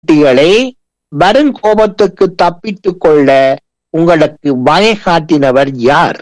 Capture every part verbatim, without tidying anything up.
குட்டிகளே, வருங்கோபத்துக்கு தப்பித்துக் கொள்ள உங்களுக்கு வகை காட்டினவர் யார்?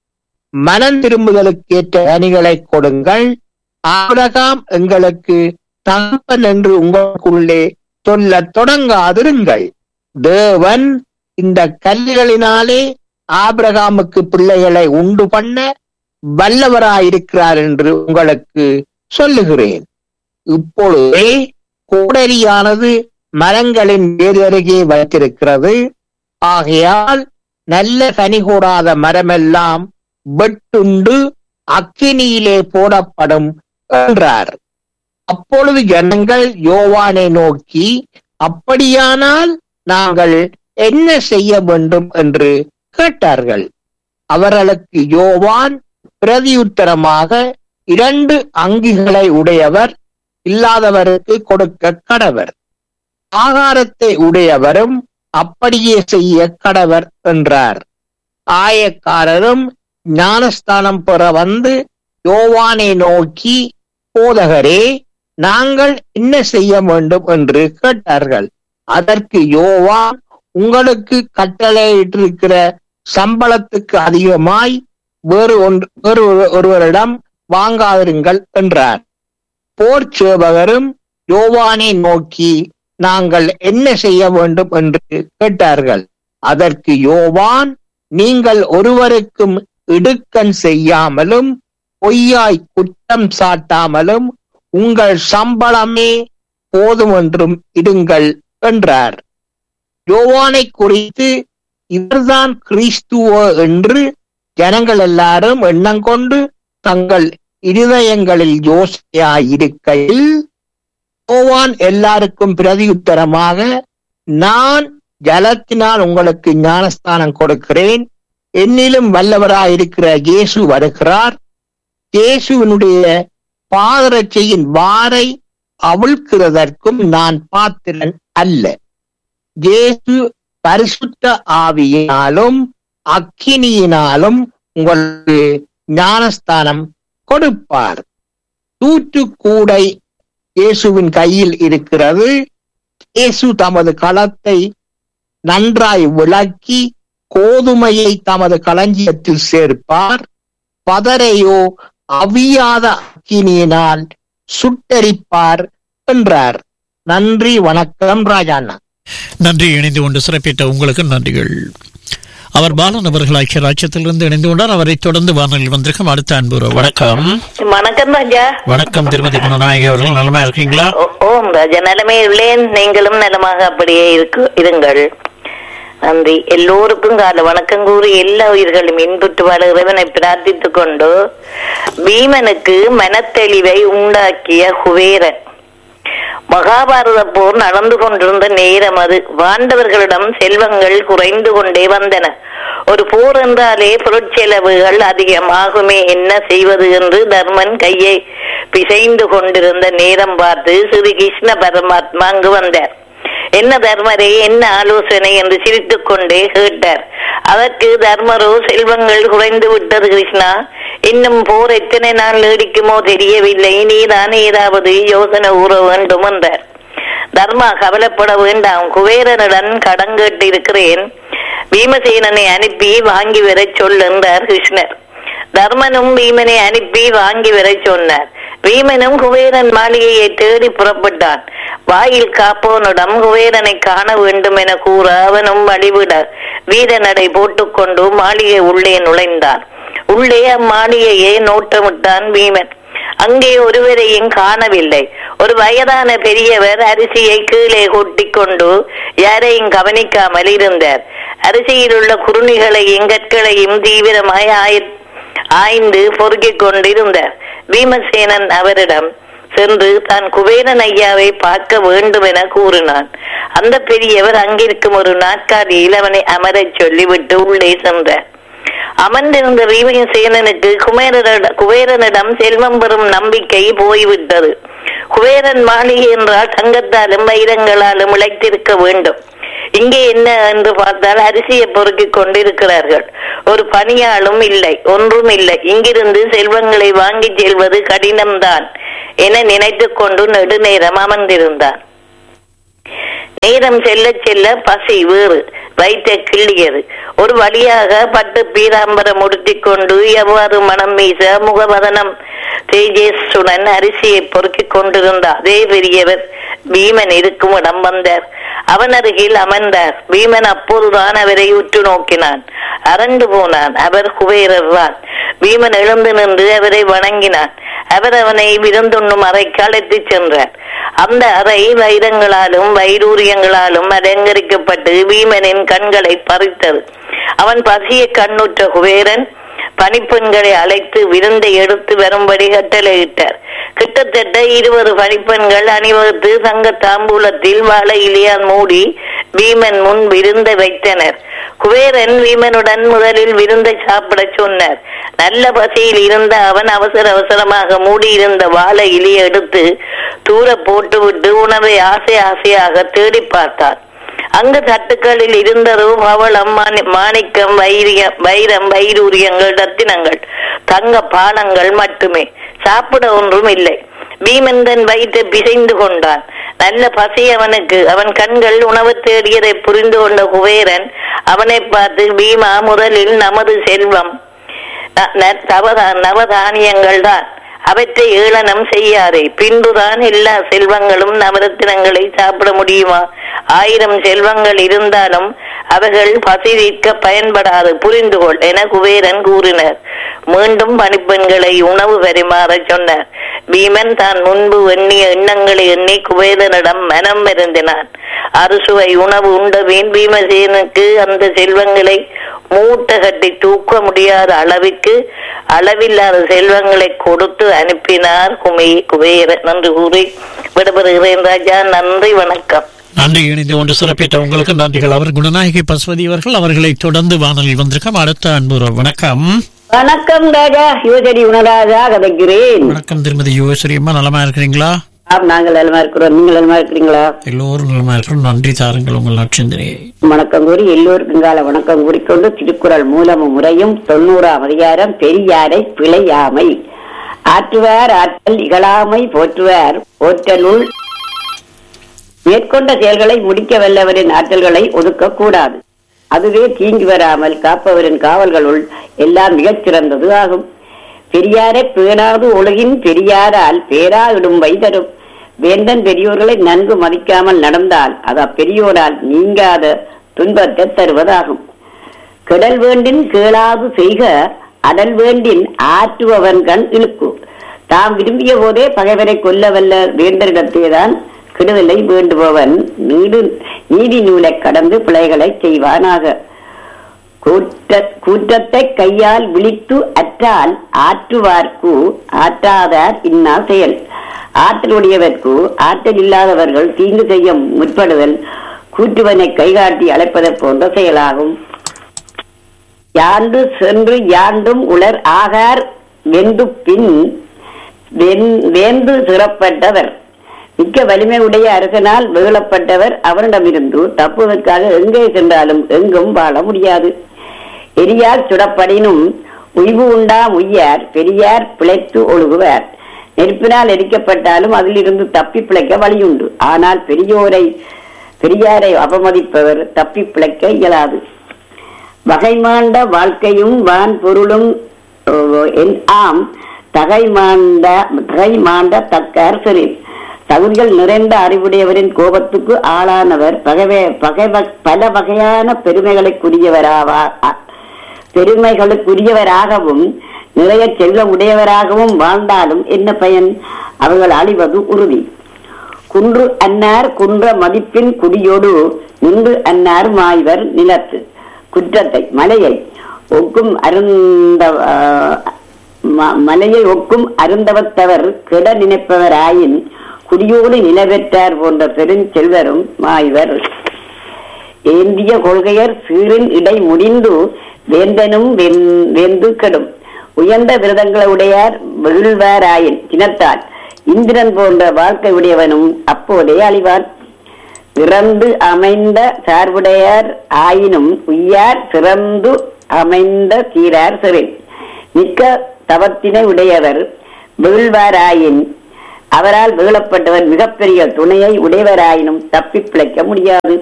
மனம் திரும்புதலுக்கேற்ற கனிகளை கொடுங்கள். ஆபிரகாம் எங்களுக்கு தகப்பன் என்று உங்களுக்குள்ளே சொல்ல தொடங்காதிருங்கள். தேவன் இந்த கல்லுகளினாலே ஆபிரகாமுக்கு பிள்ளைகளை உண்டு பண்ண வல்லவராயிருக்கிறார் என்று உங்களுக்கு சொல்லுகிறேன். இப்பொழுதே கோடரியானது மரங்களின் வேறு அருகே வைத்திருக்கிறது. ஆகையால் நல்ல கனி கூடாத மரமெல்லாம் வெட்டுண்டு அக்கினியிலே போடப்படும் என்றார். அப்பொழுது ஜனங்கள் யோவானை நோக்கி, அப்படியானால் நாங்கள் என்ன செய்ய வேண்டும் என்று கேட்டார்கள். அவர்களுக்கு யோவான் பிரதியுத்தரமாக, இரண்டு அங்கிகளை உடையவர் இல்லாதவருக்கு கொடுக்க கடவர், ஆகாரத்தை உடையவரும் அப்படியே செய்ய கடவர் என்றார். ஆயக்காரரும் ஞானஸ்தானம் பெற வந்து யோவானை நோக்கி, போதகரே, நாங்கள் என்ன செய்ய வேண்டும் என்று கேட்டார்கள். அதற்கு யோவான், உங்களுக்கு கட்டளையிட்டிருக்கிற சம்பளத்துக்கு அதிகமாய் வேறு ஒன்று வேறு ஒருவரிடம் வாங்காதிருங்கள் என்றார். போர் சேவகரும் யோவானை நோக்கி, நாங்கள் என்ன செய்ய வேண்டும் என்று கேட்டார்கள். அதற்கு யோவான், நீங்கள் ஒருவருக்கும் இடுக்கண் செய்யாமலும் பொய்யாய் குற்றம் சாட்டாமலும் உங்கள் சம்பளமே போதும் என்றும் இருங்கள் என்றார். யோவானை குறித்து இவர்தான் கிறிஸ்துவ என்று ஜனங்கள் எல்லாரும் எண்ணம் கொண்டு தங்கள் இருதயங்களில் யோசனையாயிருக்கையில், யோவான் எல்லாருக்கும் பிரதியுத்தரமாக, நான் ஜலத்தினால் உங்களுக்கு ஞானஸ்தானம் கொடுக்கிறேன், என்னிலும் வல்லவராயிருக்கிற இயேசு வருகிறார். இயேசுவினுடைய பாதரட்சையின் வாரை அவிழ்க்கிறதற்கும் நான் பாத்திரன் அல்ல. இயேசு பரிசுத்த ஆவியினாலும் அக்கினியினாலும் உங்களுக்கு ஞானஸ்தானம் கொடுப்பார். தூற்று கூடை இயேசுவின் கையில் இருக்கிறது. இயேசு தமது களத்தை நன்றாய் விளக்கி கோதுமையை தமது களஞ்சியத்தில் சேர்ப்பார். பதரையோ அவியாத அக்கினியினால் சுட்டரிப்பார் என்றார். நன்றி, வணக்கம் ராஜாண்ணா. நன்றி. இணைந்து கொண்டு சிறப்பித்த உங்களுக்கு நன்றிகள். அவர் பாலன் அவர்கள் ஐக்கிய ராஜ்யத்திலிருந்து இணைந்து கொண்டார். அவரை தொடர்ந்து வானொலியில் வந்திருக்கும் அடுத்த அன்பு. வணக்கம். வணக்கம் ராஜா. வணக்கம் திருமதி குணநாயகி அவர்கள், நலமா இருக்கீங்களா? ஓம் ராஜா, நலமே உள்ளேன். நீங்களும் நலமாக அப்படியே இருக்கு இருங்கள். நன்றி. எல்லோருக்கும் கால வணக்கம் கூறி எல்லா உயிர்களும் இன்புற்று வாழ இறைவனை பிரார்த்தித்துக் கொண்டு, பீமனுக்கு மனத்தெளிவை உண்டாக்கிய குபேரன். மகாபாரத போர் நடந்து கொண்டிருந்த நேரம் அது. பாண்டவர்களிடம் செல்வங்கள் குறைந்து கொண்டே வந்தன. ஒரு போர் என்றாலே பொருட்செலவுகள் அதிகமாகுமே, என்ன செய்வது என்று தர்மன் கையை பிசைந்து கொண்டிருந்த நேரம் பார்த்து ஸ்ரீ கிருஷ்ண பரமாத்மா அங்கு வந்தார். என்ன தர்மரே, என்ன ஆலோசனை என்று சிரித்துக் கொண்டே கேட்டார். அதற்கு தர்மரோ, செல்வங்கள் குறைந்து விட்டது கிருஷ்ணா, இன்னும் போர் எத்தனை நாள் நீடிக்குமோ தெரியவில்லை, நீதான் ஏதாவது யோசனை கூற வேண்டும் என்றார். தர்மா, கவலைப்பட வேண்டாம், குபேரனுடன் கடன் கேட்டு இருக்கிறேன், பீமசேனனை அனுப்பி வாங்கி வர சொல் என்றார் கிருஷ்ணர். தர்மனும் பீமனை அனுப்பி வாங்கி வர சொன்னார். பீமனும் குபேரன் மாளிகையை தேடி புறப்பட்டான். வாயில் காப்பவனிடம் குபேரனை காண வேண்டும் என கூற அவனும் வழிவிட வீர நடை போட்டுக்கொண்டு மாளிகை உள்ளே நுழைந்தான். உள்ளே அம்மாளிகையை நோட்டமிட்டான் பீமன். அங்கே ஒருவரையும் காணவில்லை. ஒரு வயதான பெரியவர் அரிசியை கீழே கொட்டி கொண்டு யாரையும் கவனிக்காமல் இருந்தார். அரிசியில் உள்ள குறுணிகளையும் கற்களையும் தீவிரமாய் ஆய் ஆய்ந்து பொறுக்கிக் கொண்டிருந்தார். பீமசேனன் அவரிடம் சென்று தான் குபேரன் ஐயாவை பார்க்க வேண்டும் என கூறினான். அந்த பெரியவர் அங்கிருக்கும் ஒரு நாற்காலியில் அவனை அமரச் சொல்லிவிட்டு உள்ளே சென்றார். அமர்ந்திருந்த பீமசேனனுக்கு குபேரனிடம் குபேரனிடம் செல்வம் பெறும் நம்பிக்கை போய்விட்டது. குபேரன் மாளிகை என்றால் தங்கத்தாலும் வைரங்களாலும் இழைத்திருக்க வேண்டும். இங்கே என்ன என்று பார்த்தால் அரிசியை பொறுக்கிக் கொண்டிருக்கிறார்கள். ஒரு பணியாளும் இல்லை, ஒன்றும் இல்லை. இங்கிருந்து செல்வங்களை வாங்கி செல்வது கடினம்தான் என நினைத்து கொண்டு நெடுநேரம் அமர்ந்திருந்தான். நேரம் செல்ல செல்ல பசி வேறு வயிற்றை கிள்ளியது. ஒரு வழியாக பட்டு பீதாம்பரம் உடுத்திக் கொண்டு எவ்வாறு மனம் வீச முகவதனம் தேஜேசுடன் அரிசியை பொறுக்கிக் கொண்டிருந்த அதே பெரியவர் பீமன் இருக்கும் இடம் வந்தார். அவன் அருகில் அமர்ந்தார். பீமன் அப்போதுதான் அவரை உற்று நோக்கினான். அரண்டு போனான். அவர் குபேரர்தான். பீமன் எழுந்து நின்று அவரை வணங்கினான். அவர் அவனை விருந்துண்ணும் அறைக்கு அழைத்துச் சென்றார். அந்த அறை வைரங்களாலும் வைரூரியங்களாலும் அலங்கரிக்கப்பட்டு பீமனின் கண்களை பறித்தது. அவன் பசியை கண்ணுற்ற குபேரன் பணிப்பெண்களை அழைத்து விருந்தை எடுத்து வரும்படி கட்டளையிட்டார். கிட்டத்தட்ட இருபது பணிப்பெண்கள் அணிவகுத்து சங்க தாம்பூலத்தில் வாழை இலையான் மூடி பீமன் முன் விருந்தை வைத்தனர். குபேரன் பீமனுடன் முதலில் விருந்தை சாப்பிட சொன்னார். நல்ல பசியில் இருந்த அவன் அவசர அவசரமாக மூடியிருந்த வாழை இலையை எடுத்து தூர போட்டுவிட்டு உணவை ஆசை ஆசையாக தேடி பார்த்தான். அங்கு தட்டுக்களில் இருந்ததோ பவளம், மாணிக்கம், வைரிய வைரம், வைரூரியங்கள், ரத்தினங்கள், தங்க பாலங்கள் மட்டுமே. சாப்பிட ஒன்றும் இல்லை. பீமன் தன் வயிற்றை பிசைந்து கொண்டான். நல்ல பசி அவனுக்கு. அவன் கண்கள் உணவு தேடியதை புரிந்து கொண்ட குபேரன் அவனை பார்த்து, பீமா, முதலில் நமது செல்வம் நவதானியங்கள் தான், அவற்றை ஏளனம் செய்யாதே. பின்புதான் எல்லா செல்வங்களும் நவரத்தினங்களை சாப்பிட முடியுமா? ஆயிரம் செல்வங்கள் இருந்தாலும் அவைகள் பசி தீர்க்க பயன்படாது, புரிந்து கொள் என குபேரன் கூறினர். மீண்டும் பணிப்பெண்களை உணவு பரிமாற சொன்னார். பீமன் தான் முன்பு எண்ணிய எண்ணங்களை எண்ணி குபேரனிடம் மனம் வருந்தினான். அறுசுவை உணவு உண்டபின் பீமசேனுக்கு அந்த செல்வங்களை மூட்டை கட்டி தூக்க முடியாத அளவிற்கு அளவில்லாத செல்வங்களை கொடுத்து அனுப்பினார் குமே குபேரன் என்று கூறி விடைபெறுகிறேன் ராஜா. நன்றி, வணக்கம். நன்றி. இணைந்து கொண்டு சிறப்பித்த உங்களுக்கு நன்றிகள். அவர் குணநாயகி பசுபதி அவர்கள். அவர்களை தொடர்ந்து வானொலியில் வந்திருக்கும் அடுத்த அன்புற வணக்கம். வணக்கம் ராஜா, யுவசரி உணராஜா கதைக்கிறேன். வணக்கம் திருமதி யுவசரி அம்மா, நலமா இருக்கிறீங்களா? நாங்கள் நலமா இருக்கிறோம். நீங்கள் நலமா இருக்கிறீங்களா? எல்லோரும் நலமா இருக்கிறோம். நன்றி தாருங்கள் உங்கள் நட்சத்திரே. வணக்கம் கூறி எல்லோருக்கும் கால வணக்கம் கூறிக்கொண்டு திருக்குறள் மூலமும் முறையும் தொண்ணூறாம் அதிகாரம் பெரியாரை பிழையாமை. ஆற்றுவார் ஆற்றல் இகழாமை போற்றுவார் போற்றலுள் மேற்கொண்ட செயல்களை முடிக்க வல்லவரின் ஆற்றல்களை ஒதுக்க கூடாது. அதுவே தீங்கு வராமல் காப்பவரின் காவல்களுள் எல்லாம் மிகச் சிறந்தது ஆகும். பெரியாரை பேணாது ஒழுகின் பெரியாரால் பேரா இடும் வைதரும். வேந்தன் பெரியோர்களை நன்கு மதிக்காமல் நடந்தால் அது அப்பெரியோரால் நீங்காத துன்பத்தை தருவதாகும். கெடல் வேண்டின் கேளாது செய்க, அடல் வேண்டின் ஆற்றுபவன் கண் இழுக்கு. தாம் விரும்பிய போதே பகைவரை கொல்ல வல்ல வேந்தரிடத்தேதான் கெடுதலை வேண்டுபவன் நீடு நீதி நூலை கடந்து பிழைகளை செய்வானாக. கூற்றத்தை கையால் விழித்து அற்றால் ஆற்றுவார்க்கு ஆற்றாதார் இன்னா செயல். ஆற்றலுடையவர்க்கு ஆற்றல் இல்லாதவர்கள் தீங்கு செய்ய முற்படுதல் கூற்றுவனை கைகாட்டி அழைப்பதை போன்ற செயலாகும். யாண்டு சென்று யாண்டும் உலர் ஆகார் வெந்து பின் வேந்து சிறப்பட்டவர். மிக்க வலிமை உடைய அரசனால் வெகுளப்பட்டவர் அவனிடமிருந்து தப்புவதற்காக எங்கே சென்றாலும் எங்கும் வாழ முடியாது. எரியார் சுடப்படினும் உய்வு உண்டாம் உய்யார் பெரியார் பிழைத்து ஒழுகுவார். நெருப்பினால் எரிக்கப்பட்டாலும் அதிலிருந்து தப்பி பிழைக்க வழியுண்டு. ஆனால் பெரியோரை பெரியாரை அவமதிப்பவர் தப்பி பிழைக்க இயலாது. வகைமாண்ட வாழ்க்கையும் வான் பொருளும் ஆம் தகை மாண்ட தகை மாண்ட தக்கார் சிறு. தகுதிகள் நிறைந்த அறிவுடையவரின் கோபத்துக்கு ஆளானவர் பகவே பகை பல வகையான பெருமைகளுக்குரியவராவா பெருமைகளுக்குரியவராகவும் நிறைய செல்வம் உடையவராகவும் வாழ்ந்தாலும் என்ன பயன்? அவர்கள் அழிவது உறுதி. குன்று அன்னார் குன்ற மதிப்பின் குடியோடு நின்று அன்னார் மாய்வர் நிலத்து. குற்றத்தை மலையை ஒக்கும் அருந்த மலையை ஒக்கும் அருந்தவத்தவர் கெட நினைப்பவராயின் குடியோடு நிலவெற்றார் போன்ற பெருஞ்செல்வரும் மாய்வர். ஏந்திய கொள்கையர் சீரின் இடை முடிந்து வேந்தனும் வெந்து கெடும். உயர்ந்த விரதங்களுடையார் வெகுள்வாராயின் சினத்தால் இந்திரன் போன்ற வாழ்க்கை உடையவனும் அப்போதே அழிவான். இறந்து அமைந்த சார்புடையார் ஆயினும் உய்யார் சிறந்து அமைந்த தீரார் சிறை. மிக்க தவத்தினை உடையவர் வெகுள்வாராயின் அவரால் வீழப்பட்டவன் மிகப்பெரிய துணையை உடையவராயினும் தப்பி பிழைக்க முடியாது.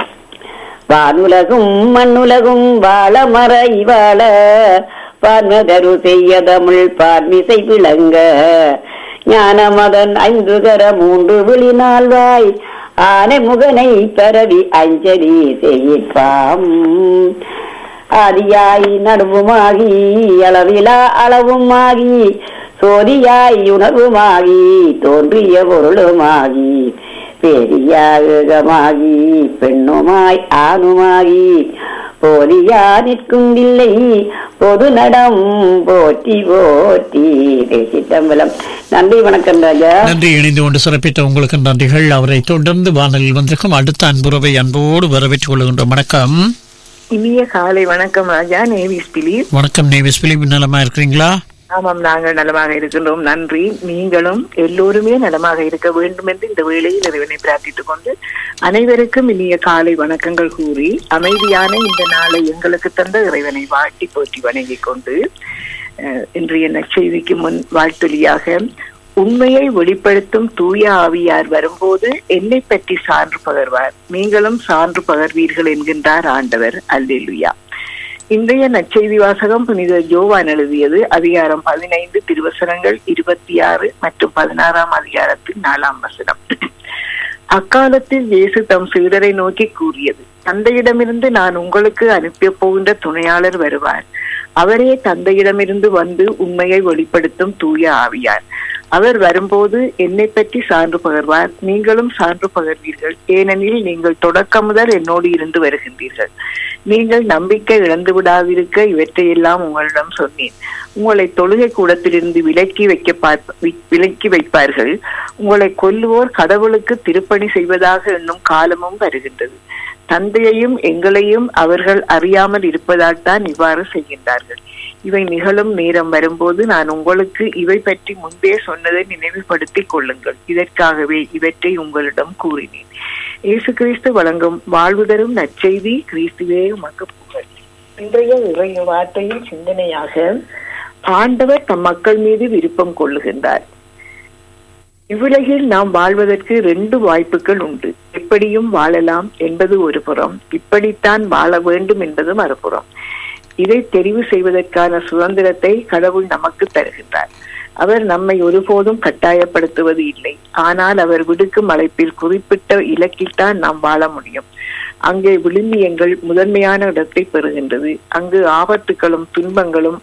வானுலகும் மண்ணுலகும் வாழ மர இவாழ பார்மதரு செய்ய தமிழ் பார்மிசை விளங்க ஞான மதன் ஐந்து கர மூன்று விழினால்வாய் ஆனை முகனை பரவி அஞ்சலி செய்யிப்பாம். ஆதியாய் நடுவுமாகி அளவிலா அளவுமாகி சோதியாய் உணர்வுமாகி தோன்றிய பொருளுமாகி பெரியாகமாகி பெண்ணுமாய் ஆணுமாகி போதியா நிற்கும் இல்லை பொது நடம் போற்றி போற்றி சிதம்பரம். நன்றி, வணக்கம் ராஜா. நன்றி. இணைந்து கொண்டு சிறப்பித்த உங்களுக்கு நன்றிகள். அவரை தொடர்ந்து வானலில் வந்திருக்கும் அடுத்த அன்புறவை அன்போடு வரவேற்றுக் கொள்கின்றோம். வணக்கம். இனிய காலை வணக்கம் ராஜா. Navies Philip. வணக்கம் நேவிஸ் பிலிப். நலமா இருக்கிறீங்களா? ஆமாம், நாங்கள் நலமாக இருக்கின்றோம். நன்றி. நீங்களும் எல்லோருமே நலமாக இருக்க வேண்டும் என்று இந்த வேளையில் இறைவனை பிரார்த்தித்துக் கொண்டு அனைவருக்கும் இனிய காலை வணக்கங்கள் கூறி அமைதியான இந்த நாளை எங்களுக்கு தந்த இறைவனை வாழ்த்தி போற்றி வணங்கிக் கொண்டு இன்றைய நற்செய்திக்கு முன் வாழ்த்தொலியாக உண்மையை வெளிப்படுத்தும் தூய ஆவியார் வரும்போது என்னை பற்றி சான்று பகர்வார், நீங்களும் சான்று பகர்வீர்கள் என்கின்றார் ஆண்டவர். அல்லேலூயா. இன்றைய நற்செய்தி வாசகம் புனித யோவான் எழுதியது அதிகாரம் பதினைந்து திருவசனங்கள் இருபத்தி ஆறு மற்றும் பதினாறாம் அதிகாரத்தில் நாலாம் வசனம். அக்காலத்தில் இயேசு தம் சீடரை நோக்கி கூறியது, தந்தையிடமிருந்து நான் உங்களுக்கு அனுப்பிய போகின்ற துணையாளர் வருவார். அவரே தந்தையிடமிருந்து வந்து உண்மையை வெளிப்படுத்தும் தூய ஆவியார். அவர் வரும்போது என்னை பற்றி சான்று பகர்வார், நீங்களும் சான்று பகர்வீர்கள், ஏனெனில் நீங்கள் தொடக்கம் முதல் என்னோடு இருந்து வருகின்றீர்கள். நீங்கள் நம்பிக்கை இழந்து விடாதிருக்க இவற்றையெல்லாம் உங்களிடம் சொன்னேன். உங்களை தொழுகை கூடத்திலிருந்து விலக்கி வைக்க விலக்கி வைப்பார்கள். உங்களை கொல்லுவோர் கடவுளுக்கு திருப்பணி செய்வதாக எண்ணும் காலமும் வருகின்றது. தந்தையையும் எங்களையும் அவர்கள் அறியாமல் இருப்பதால் தான் இவ்வாறு செய்கின்றார்கள். இவை நிகழும் நேரம் வரும்போது நான் உங்களுக்கு இவை பற்றி முன்பே சொன்னதை நினைவுபடுத்திக் கொள்ளுங்கள். இதற்காகவே இவற்றை உங்களிடம் கூறினேன். இயேசு கிறிஸ்து வழங்கும் வாழ்வு தரும் நற்செய்தி. கிறிஸ்துவே உமக்கு புகழ். இன்றைய இறை வார்த்தையின் சிந்தனையாக ஆண்டவர் தம் மக்கள் மீது விருப்பம் கொள்ளுகின்றார். இவ்வுலகில் நாம் வாழ்வதற்கு ரெண்டு வாய்ப்புகள் உண்டு. எப்படியும் வாழலாம் என்பது ஒரு புறம், இப்படித்தான் வாழ வேண்டும் என்பது மறுபுறம். இதை தெரிவு செய்வதற்கான சுதந்திரத்தை கடவுள் நமக்கு தருகின்றார். அவர் நம்மை ஒருபோதும் கட்டாயப்படுத்துவது இல்லை. ஆனால் அவர் விடுக்கும் அழைப்பில் குறிப்பிட்ட இலக்கில்தான் நாம் வாழ முடியும். அங்கே விழுமியங்கள் முதன்மையான இடத்தை பெறுகின்றது. அங்கு ஆபத்துகளும் துன்பங்களும்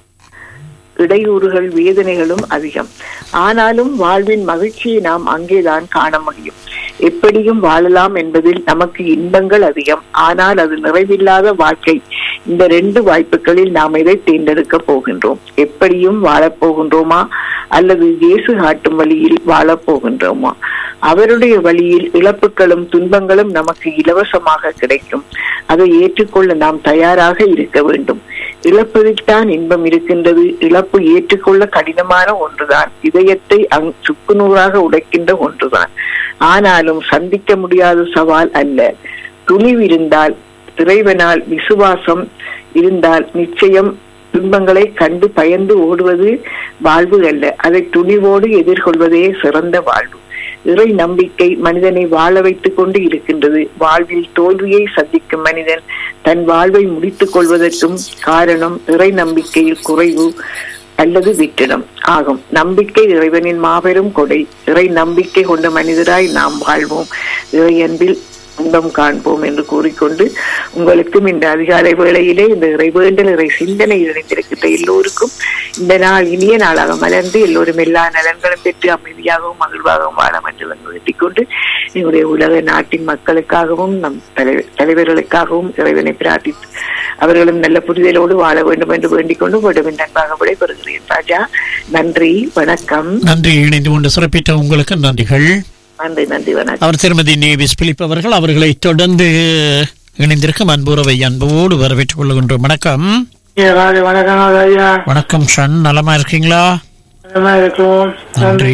இடையூறுகள் வேதனைகளும் அதிகம். ஆனாலும் வாழ்வின் மகிழ்ச்சியை நாம் அங்கேதான் காண முடியும். எப்படியும் வாழலாம் என்பதில் நமக்கு இன்பங்கள் அதிகம், ஆனால் அது நிறைவில்லாத வாழ்க்கை. இந்த ரெண்டு வாய்ப்புகளில் நாம் எதை தேர்ந்தெடுக்க போகின்றோம்? எப்படியும் வாழப் போகின்றோமா அல்லது இயேசு காட்டும் வழியில் வாழப் போகின்றோமா? அவருடைய வழியில் இழப்புகளும் துன்பங்களும் நமக்கு இலவசமாக கிடைக்கும். அதை ஏற்றுக்கொள்ள நாம் தயாராக இருக்க வேண்டும். இழப்பதில் தான் இன்பம் இருக்கின்றது. இழப்பு ஏற்றுக்கொள்ள கடினமான ஒன்றுதான், இதயத்தை அங் சுக்குநூறாக உடைக்கின்ற ஒன்றுதான். ஆனாலும் சந்திக்க முடியாத சவால் அல்ல. துணிவு இருந்தால், இறைவனால் விசுவாசம் இருந்தால் நிச்சயம் துன்பங்களை கண்டு பயந்து ஓடுவது வாழ்வு அல்ல, அதை துணிவோடு எதிர்கொள்வதே சிறந்த வாழ்வு. இறை நம்பிக்கை மனிதனை வாழ வைத்துக் கொண்டு இருக்கின்றது. வாழ்வில் தோல்வியை சந்திக்கும் மனிதன் தன் வாழ்வை முடித்துக் கொள்வதற்கும் காரணம் இறை நம்பிக்கையில் குறைவு அல்லது வெற்றிடம் ஆகும். நம்பிக்கை இறைவனின் மாபெரும் கொடை. இறை நம்பிக்கை கொண்ட மனிதராய் நாம் வாழ்வோம், இறை அன்பில் இன்பம் காண்போம் என்று கூறிக்கொண்டு உங்களுக்கும் இந்த அதிகாலை வேளையிலே இந்த இறை வேண்டல் இறை சிந்தனை இணைந்திருக்கின்ற எல்லோருக்கும் இந்த நாள் இனிய நாளாக மலர்ந்து எல்லோரும் எல்லா நலன்களும் பெற்று அமைதியாகவும் மகிழ்வாகவும் வாழ என்று வேண்டிக் கொண்டு எங்களுடைய உலக நாட்டின் மக்களுக்காகவும் நம் தலைவர் தலைவர்களுக்காகவும் இறைவனை பிரார்த்தித்து அவர்களும் நல்ல புரிதலோடு வாழ வேண்டும் என்று வேண்டிக் கொண்டு உங்களிடம் நன்பாக விடைபெறுகிறேன் ராஜா. நன்றி, வணக்கம். நன்றி. இணைந்து கொண்டு சிறப்பித்த உங்களுக்கு நன்றிகள். நன்றி, நன்றி, வணக்கம். அவர் திருமதி நேவிஸ் பிலிப் அவர்கள். அவர்களை தொடர்ந்து இணைந்திருக்கும் அன்புறவை அன்போடு வரவேற்றுக் கொள்கின்றோம். வணக்கம். வணக்கம் ஐயா. வணக்கம் ஷன், நலமா இருக்கீங்களா? நலமா இருக்கும். நன்றி.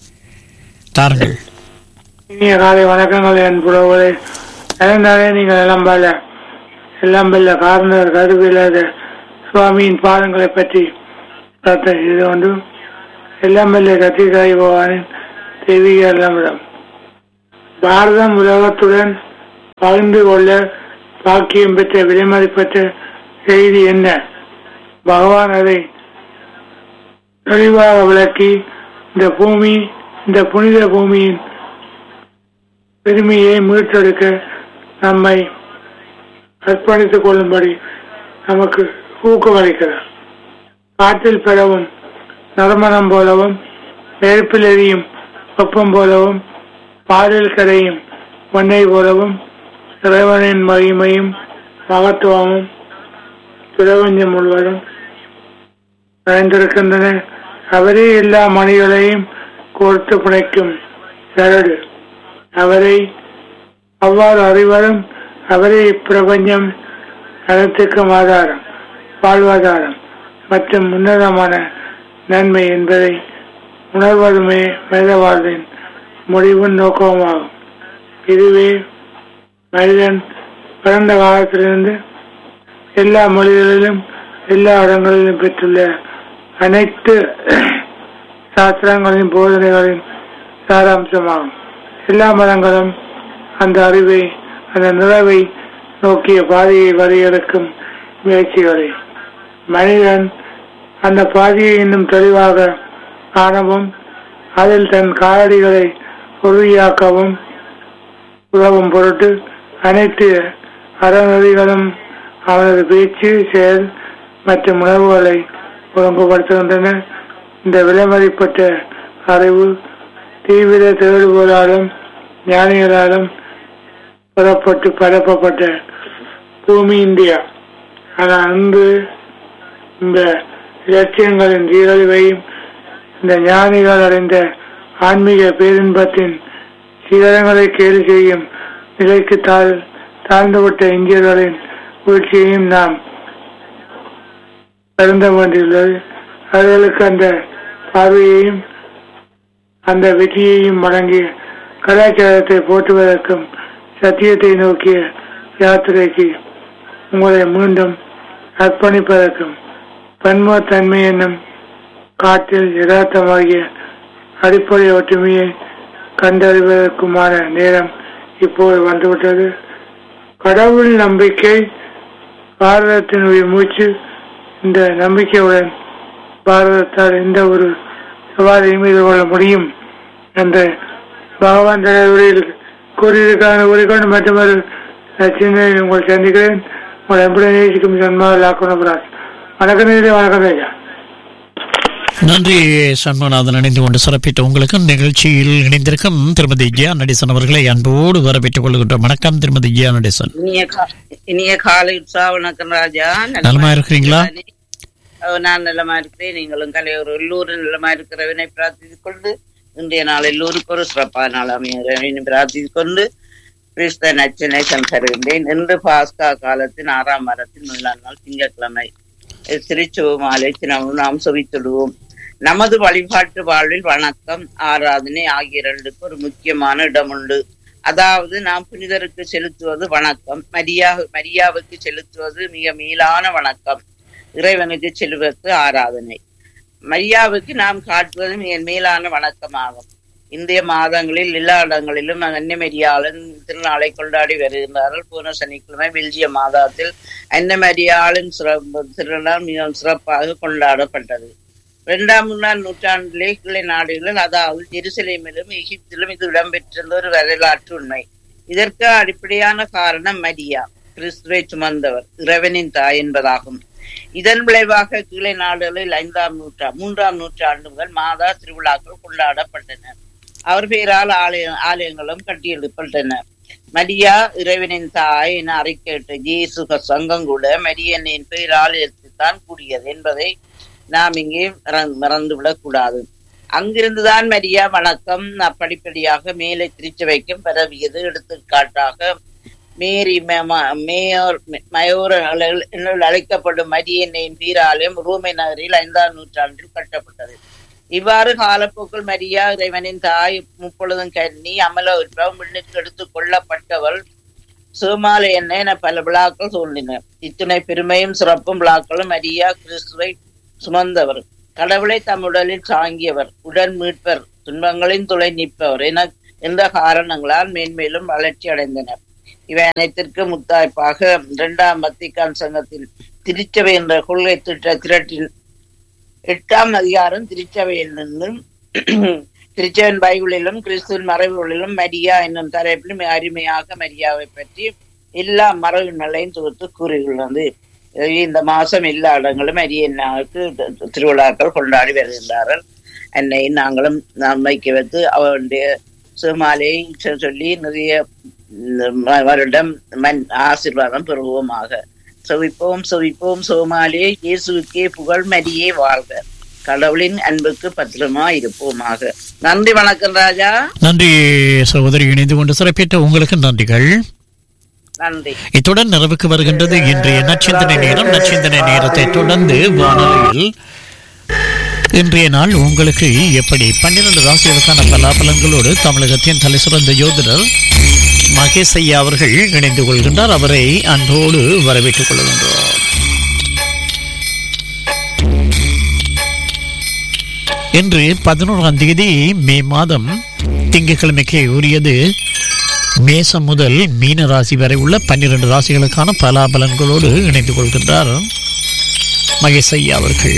தாருங்கள். இனிய காலை வணக்கங்கள் அன்புறவுகளை. இறந்தாலே நீங்கள் எல்லாம் பல்ல எல்லாம் பல்ல காரணர் கருவில்லாத சுவாமியின் பாதங்களை பற்றி இது வந்து எல்லாம் பல்ல கத்திகாய் பகவானின் தெய்வீகம். பாரதம் உலகத்துடன் பகிர்ந்து கொள்ள பாக்கியம் பெற்ற விலைமதிப்பற்ற செய்தி என்ன? பகவான் அதை தெளிவாக விளக்கி இந்த பூமி, இந்த புனித பூமியின் பெருமையை மீட்டெடுக்க நம்மை அர்ப்பணித்துக் கொள்ளும்படி நமக்கு ஊக்கமளிக்கிறார். காற்றில் பெறவும் நறுமணம் போலவும், நெருப்பில் எரியும் வெப்பம் போலவும், பாலில் கரையும் மண்ணை போலவும் இறைவனின் மகிமையும் மகத்துவமும் பிரபஞ்சம் முழுவதும் நிறைந்திருக்கின்றன. அவரே எல்லா மணிகளையும் கோர்த்து பிணைக்கும் சரடு. அவரை அவ்வாறு அறிவதும் அவரே இப்பிரபஞ்சம் அனைத்துக்கும் ஆதாரம், வாழ்வாதாரம் மற்றும் உன்னதமான நன்மை என்பதை உணர்வதுமே மனித வாழ்வின் முடிவின் நோக்கமாகும். இதுவே மனிதன் பிறந்த காலத்திலிருந்து எல்லா மொழிகளிலும் எல்லா இடங்களிலும் பெற்றுள்ள அனைத்து சாஸ்திரங்களின் போதனைகளின் சாராம்சமாகும். எல்லா மதங்களும் அந்த அறிவை, அந்த நிறைவை நோக்கிய பாதையை வரையறுக்கும் முயற்சிகளை மனிதன் அந்த பாதையை இன்னும் தெளிவாக காணவும் அதில் தன் காலடிகளை உறுதியாக்கவும் உதவும் பொருட்டு அனைத்து அறநெறிகளும் அவனது பேச்சு, செயல் மற்றும் உணர்வுகளை ஒழுங்குபடுத்துகின்றன. இந்த விலைமதிப்பட்ட அறிவு தீவிர தேடுபவராலும் ஞானிகளாலும் புறப்பட்டு பரப்பப்பட்ட பூமி இந்தியா. ஆனால் அன்று இந்த இலட்சியங்களின் சீரழிவையும் இந்த ஞானிகள் அடைந்த ஆன்மீக பேரின்பத்தின் சிகரங்களை கேலி செய்யும் நிலைக்கு தாழ் தாழ்ந்துவிட்ட இந்தியர்களின் வீழ்ச்சியையும் நாம் வருந்த வேண்டியுள்ளது. அவர்களுக்கு அந்த பார்வையையும் அந்த வெற்றியையும் வழங்கிய கலாச்சாரத்தை போற்றுவதற்கும் சத்தியத்தை நோக்கிய யாத்திரைக்கு உங்களை மீண்டும் அர்ப்பணிப்பதற்கும் பன்முகத்தன்மை என்னும் காற்றில் யதார்த்தமாகிய அடிப்படை ஒற்றுமையை கண்டறிவதற்குமான நேரம் இப்போது வந்துவிட்டது. கடவுள் நம்பிக்கை பாரதத்தின் உயிர் மூச்சு. இந்த நம்பிக்கையுடன் பாரதத்தால் எந்த ஒரு சவாலையும் எதிர்கொள்ள முடியும் என்ற பகவான் தலைவரில் கூறியிருக்கான கூறிக்கொண்டு மற்றொரு சிந்தனையில் உங்களை சந்திக்கிறேன். உங்களை எப்படி நேசிக்கும் ஜன்மாவில் ஆக்கணும். வணக்கம் நேரே, வணக்கம் ஐயா. நன்றி சண்முகநாதன். இணைந்து கொண்டு சிறப்பித்த உங்களுக்கு நிகழ்ச்சியில் இணைந்திருக்கும் திருமதி ஜியா நடேசன் அவர்களை அன்போடு வரவேற்றுக் கொள்கின்றோம். வணக்கம் திருமதி ஜியா நடேசன். இனிய காலை உற்சாக வணக்கம் ராஜா. நலமா இருக்கிறீங்களா? நான் நலமா இருக்கிறேன். நீங்களும் கலையோர் எல்லோரும் நலமா இருக்கிறவனை பிரார்த்தித்துக் கொண்டு இன்றைய நாள் எல்லோருக்கும் ஒரு சிறப்பான நாள் அமைய பிரார்த்தித்துக் கொண்டு கிறிஸ்த நச்சனை சந்தருகின்றேன். இன்று பாஸ்கா காலத்தின் ஆறாம் வாரத்தின் முதலாம் நாள் திங்கட்கிழமை. திருச்சுவமாலை தினமும் நாம் செவித்திடுவோம். நமது வழிபாட்டு வாழ்வில் வணக்கம், ஆராதனை ஆகிய இரண்டுக்கு ஒரு முக்கியமான இடம் உண்டு. அதாவது நாம் புனிதருக்கு செலுத்துவது வணக்கம், மரியா மரியாவுக்கு செலுத்துவது மிக மேலான வணக்கம், இறைவனுக்கு செல்வது ஆராதனை. மரியாவுக்கு நாம் காட்டுவது மிக மேலான வணக்கமாகும். இந்திய மாதங்களில் எல்லா இடங்களிலும் அன்னை மரியாளன் திருநாளை கொண்டாடி வருகின்றார்கள். போன சனிக்கிழமை பெல்ஜிய மாதத்தில் அன்னை மரியாளின் சிறப்பு திருநாள் மிகவும் சிறப்பாக கொண்டாடப்பட்டது. இரண்டாம் மூன்றாம் நூற்றாண்டிலே கிளை நாடுகளில், அதாவது ஜெருசலேமிலும் எகிப்திலும் இது இடம்பெற்றிருந்த ஒரு வரலாற்று உண்மை. இதற்கு அடிப்படையான காரணம் மரியா கிறிஸ்துவை சுமந்தவர், இறைவனின் தாய் என்பதாகும். இதன் விளைவாக கீழே நாடுகளில் ஐந்தாம் நூற்றா மூன்றாம் நூற்றாண்டு முதல் மாதா திருவிழாக்கள் கொண்டாடப்பட்டன. அவர் பெயரால் ஆலய ஆலயங்களும் கட்டியெழுப்பட்டன. மரியா இறைவனின் தாய் என அறிக்கையிட்ட ஜேசுக சங்கம் கூட மரியனின் பெயரால் தான் கூடியது என்பதை நாம் இங்கே மறந்துவிடக் கூடாது. அங்கிருந்துதான் மரியா வணக்கம் படிப்படியாக மேலே திருச்சபைக்கும் பரவியது. எடுத்துக்காட்டாக மேரி மேயோர் மயோர் அழைக்கப்படும் மரியனின் பேராலயம் ரோமை நகரில் ஐந்தாம் நூற்றாண்டில் கட்டப்பட்டது. இவ்வாறு காலப்போக்கில் மரியா இறைவனின் தாய், முப்பொழுதும் கன்னி, அமல உற்பவம், விண்ணிற்கு எடுத்துக் கொள்ளப்பட்டவள், சிவமாலை என்ன என பல விழாக்கள் தோன்றின. இத்துணை பெருமையும் சிறப்பும் விழாக்களும் மரியா கிறிஸ்துவை சுமந்தவர், கடவுளை தம் உடலில் சாங்கியவர், உடன் மீட்பர் துன்பங்களின் துளை நிற்பவர் என எந்த காரணங்களால் மேன்மேலும் வளர்ச்சி அடைந்தனர். இவை அனைத்திற்கு முத்தாய்ப்பாக இரண்டாம் வத்திக்கான் சங்கத்தில் திருச்சபை என்ற கொள்கை திட்ட திரட்டில் எட்டாம் அதிகாரம் திருச்சபையில் நின்றும் திருச்சபையின் பைபிளிலும் கிறிஸ்துவின் மறைவுகளிலும் மரியா என்னும் தலைப்பிலும் அருமையாக மரியாவை பற்றி எல்லா மரபு நிலையும் தொகுத்து கூறியுள்ளது. இந்த மாசம் எல்லா இடங்களும் அரியன்னாவுக்கு திருவிழாக்கள் கொண்டாடி வருகின்றார்கள். என்னை நாங்களும் நம்பிக்கை வைத்து அவருடைய சிறுமாலையை சொல்லி நிறைய வருடம் மண் ஆசீர்வாதம் பெறுவோமாக. செவிப்போம் செவிப்போம் சோமாலே இயேசுக்கே புகழ் மரியே வாழ்க. கடவுளின் அன்புக்கு பத்திரமா இருப்போமாக. நன்றி, வணக்கம் ராஜா. நன்றி சகோதரி, இணைந்து கொண்டு சிறப்பித்த உங்களுக்கு நன்றிகள். நன்றி. இத்துடன் நிறைவுக்கு வருகின்றது இன்றைய நச்சிந்தனை நேரம். நச்சிந்தனை நேரத்தை தொடர்ந்து வானொலியில் இன்றைய நாள் உங்களுக்கு எப்படி பன்னிரண்டு ராசிகளுக்கான பலாபலன்களோடு தமிழகத்தின் தலை சிறந்த யோதிடர் மகேஷ் ஐயா அவர்கள் இணைந்து கொள்கின்றார். அவரை அன்போடு வரவேற்றுக் கொள்கின்றோம். இன்று பதினோராம் தேதி மே மாதம் திங்கட்கிழமைக்கு உரியது. மேசம் முதல் மீன ராசி வரை உள்ள பன்னிரண்டு ராசிகளுக்கான பலாபலன்களோடு இணைந்து கொள்கின்றார் மகேஷ் ஐயா அவர்கள்.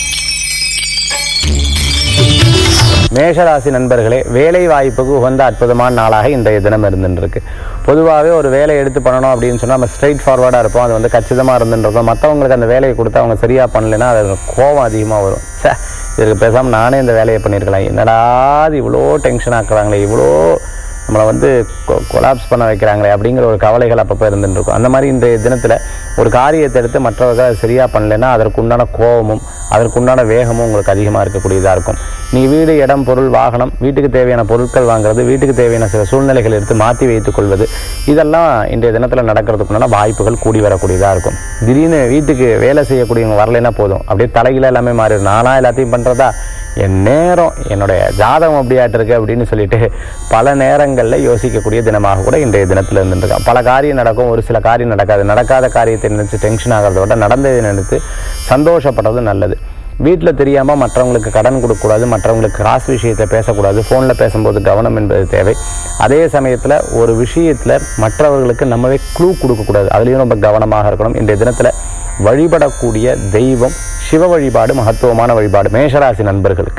மேஷராசி நண்பர்களே, வேலை வாய்ப்புக்கு உகந்த அற்புதமான நாளாக இன்றைய தினம் இருந்துருக்கு. பொதுவாகவே ஒரு வேலையை எடுத்து பண்ணணும் அப்படின்னு சொன்னால் நம்ம ஸ்ட்ரெயிட் ஃபார்வர்டாக இருப்போம். அது வந்து கச்சிதமாக இருந்துருக்கோம். மற்றவங்களுக்கு அந்த வேலையை கொடுத்து அவங்க சரியாக பண்ணலைன்னா அது கோபம் அதிகமாக வரும். சே, இதுக்கு பேசாமல் நானே இந்த வேலையை பண்ணியிருக்கலாம், என்னடா இவ்வளோ டென்ஷன் ஆக்குறாங்களே, இவ்வளோ நம்மளை வந்து கொலாப்ஸ் பண்ண வைக்கிறாங்களே அப்படிங்கிற ஒரு கவலைகள் அப்பப்போ இருந்துட்டு இருக்கும். அந்த மாதிரி இன்றைய தினத்தில் ஒரு காரியத்தை எடுத்து மற்றவர்கள் அது சரியாக பண்ணலைன்னா அதற்குண்டான கோபமும் அதற்குண்டான வேகமும் உங்களுக்கு அதிகமாக இருக்கக்கூடியதாக இருக்கும். நீ வீடு, இடம், பொருள், வாகனம், வீட்டுக்கு தேவையான பொருட்கள் வாங்குறது, வீட்டுக்கு தேவையான சில சூழ்நிலைகள் எடுத்து மாற்றி வைத்துக் கொள்வது, இதெல்லாம் இன்றைய தினத்தில் நடக்கிறதுக்குண்டான வாய்ப்புகள் கூடி வரக்கூடியதாக இருக்கும். திடீர்னு வீட்டுக்கு வேலை செய்யக்கூடியவங்க வரலைன்னா போதும், அப்படியே தலையில எல்லாமே மாறிடும். நானாக எல்லாத்தையும் பண்ணுறதா, என் நேரம் என்னுடைய ஜாதகம் அப்படியாட்டு இருக்கு அப்படின்னு சொல்லிட்டு பல நேரங்களில் யோசிக்கக்கூடிய தினமாக கூட இன்றைய தினத்தில் இருந்துருக்கான். பல காரியம் நடக்கும், ஒரு சில காரியம் நடக்காது. நடக்காத காரியத்தை நினைச்சு டென்ஷன் ஆகிறத விட நடந்ததை நினைத்து சந்தோஷப்படுறது நல்லது. வீட்டில் தெரியாமல் மற்றவங்களுக்கு கடன் கொடுக்கக்கூடாது, மற்றவங்களுக்கு காசு விஷயத்தை பேசக்கூடாது, ஃபோனில் பேசும்போது கவனம் என்பது தேவை. அதே சமயத்தில் ஒரு விஷயத்தில் மற்றவர்களுக்கு நம்மவே க்ளூ கொடுக்கக்கூடாது, அதுலேயும் ரொம்ப கவனமாக இருக்கணும். இன்றைய தினத்தில் வழிபடக்கூடிய தெய்வம் சிவ வழிபாடு மகத்துவமான வழிபாடு மேஷராசி நண்பர்களுக்கு.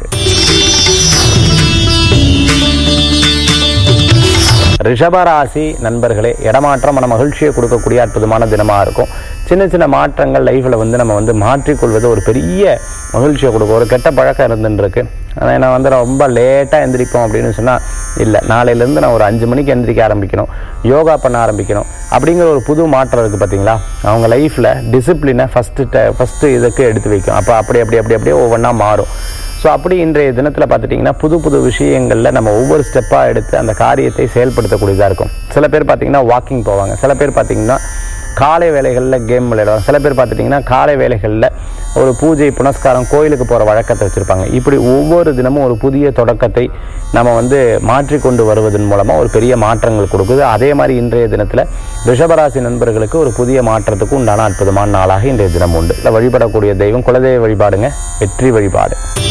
ரிஷபராசி நண்பர்களே, இடமாற்றம் மன மகிழ்ச்சியை கொடுக்கக்கூடிய அற்புதமான தினமாக இருக்கும். சின்ன சின்ன மாற்றங்கள் லைஃப்பில் வந்து நம்ம வந்து மாற்றிக்கொள்வது ஒரு பெரிய மகிழ்ச்சியை கொடுக்கும். ஒரு கெட்ட பழக்கம் இருந்துருக்கு, ஆனால் நான் வந்து ரொம்ப லேட்டாக எந்திரிப்போம் அப்படின்னு சொன்னால் இல்லை, நாளையிலேருந்து நான் ஒரு அஞ்சு மணிக்கு எந்திரிக்க ஆரம்பிக்கணும், யோகா பண்ண ஆரம்பிக்கணும் அப்படிங்கிற ஒரு புது மாற்றம் இருக்குது பார்த்தீங்களா. அவங்க லைஃப்பில் டிசிப்ளினை ஃபஸ்ட்டு ஃபஸ்ட்டு இதுக்கு எடுத்து வைக்கும். அப்போ அப்படி அப்படி அப்படி அப்படியே ஒவ்வொன்றா மாறும். ஸோ அப்படி இன்றைய தினத்தில் பார்த்துட்டிங்கன்னா புது புது விஷயங்களில் நம்ம ஒவ்வொரு ஸ்டெப்பாக எடுத்து அந்த காரியத்தை செயல்படுத்தக்கூடியதாக இருக்கும். சில பேர் பார்த்திங்கன்னா வாக்கிங் போவாங்க, சில பேர் பார்த்திங்கன்னா காலை வேலைகளில் கேம் விளையாடுவாங்க, சில பேர் பார்த்துட்டிங்கன்னா காலை வேலைகளில் ஒரு பூஜை புனஸ்காரம் கோயிலுக்கு போகிற வழக்கத்தை வச்சுருப்பாங்க. இப்படி ஒவ்வொரு தினமும் ஒரு புதிய தொடக்கத்தை நம்ம வந்து மாற்றிக்கொண்டு வருவதன் மூலமாக ஒரு பெரிய மாற்றங்கள் கொடுக்குது. அதே மாதிரி இன்றைய தினத்தில் ரிஷபராசி நண்பர்களுக்கு ஒரு புதிய மாற்றத்துக்கு உண்டான அற்புதமான நாளாக இன்றைய தினம் உண்டு. இல்லை, வழிபடக்கூடிய தெய்வம் குலதெய்வ வழிபாடுங்க, வெற்றி வழிபாடு.